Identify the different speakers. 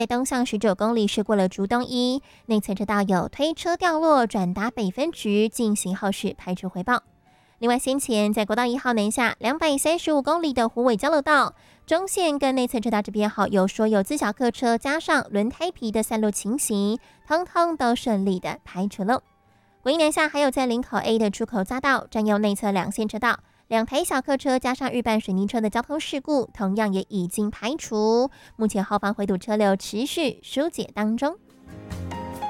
Speaker 1: 在东向19公里是过了竹东一内侧车道有推车掉落，转达北分局进行后续排除回报。另外，先前在国道1号南下235公里的虎尾交流道中线跟内侧车道这边有说有自小客车加上轮胎皮的散落情形，通通都顺利的排除了。国一南下还有在林口 A 的出口匝道占用内侧2线车道，2台小客车加上日半水泥车的交通事故，同样也已经排除。目前后方回堵车流持续疏解当中。